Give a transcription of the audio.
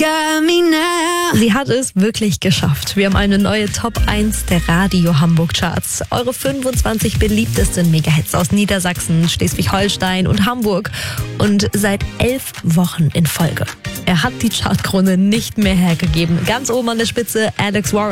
got me now. Sie hat es wirklich geschafft. Wir haben eine neue Top 1 der Radio Hamburg Charts. Eure 25 beliebtesten Megahits aus Niedersachsen, Schleswig-Holstein und Hamburg. Und seit 11 Wochen in Folge. Er hat die Chartkrone nicht mehr hergegeben. Ganz oben an der Spitze Alex Warren.